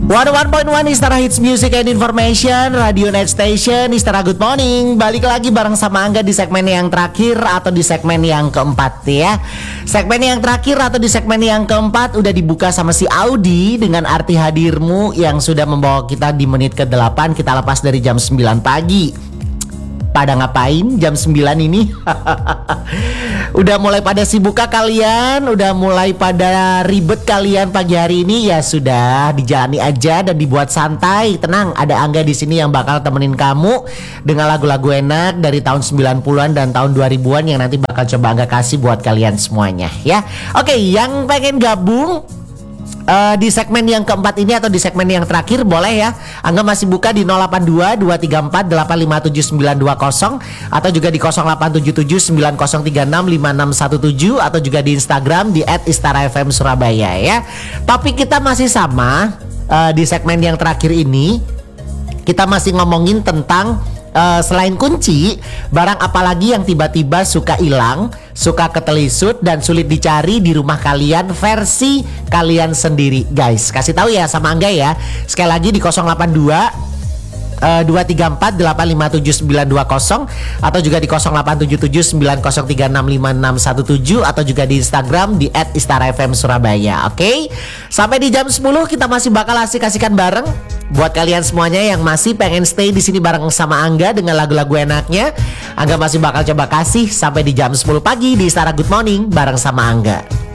101.1 Istara Hits Music and Information, Radio Net Station, Istara Good Morning. Balik lagi bareng sama Angga di segmen yang terakhir atau di segmen yang keempat ya. Segmen yang terakhir atau di segmen yang keempat udah dibuka sama si Audi dengan arti hadirmu yang sudah membawa kita di menit ke-8. Kita lepas dari jam 9 pagi. Pada ngapain jam 9 ini? Udah mulai pada sibuk kalian? Udah mulai pada ribet kalian pagi hari ini? Ya sudah, dijalani aja dan dibuat santai. Tenang, ada Angga di sini yang bakal temenin kamu dengan lagu-lagu enak dari tahun 90-an dan tahun 2000-an yang nanti bakal coba Angga kasih buat kalian semuanya ya. Oke, yang pengen gabung di segmen yang keempat ini atau di segmen yang terakhir boleh ya. Angga masih buka di 082 234 857 920 atau juga di 0877 9036 5617 atau juga di Instagram di @istarafmsurabaya ya. Topik kita masih sama di segmen yang terakhir ini. Kita masih ngomongin tentang selain kunci, barang apalagi yang tiba-tiba suka hilang, suka ketelisut dan sulit dicari di rumah kalian versi kalian sendiri, guys. Kasih tahu ya sama Angga ya. Sekali lagi di 082 234 857 920 atau juga di 0877 9036 5617 atau juga di Instagram di @istarafmsurabaya. Oke. Sampai di jam 10 kita masih bakal asik-asikan bareng buat kalian semuanya yang masih pengen stay di sini bareng sama Angga dengan lagu-lagu enaknya. Angga masih bakal coba kasih sampai di jam 10 pagi di Istara Good Morning bareng sama Angga.